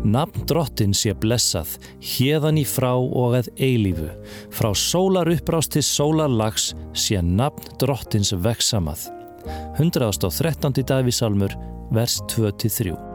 Nafn Drottins sé blessað, héðan í frá og að eilífu. Frá sólar upprás til sólarlags sé nafn Drottins vegsamað. 113. Davíðssalmur, vers 2-3.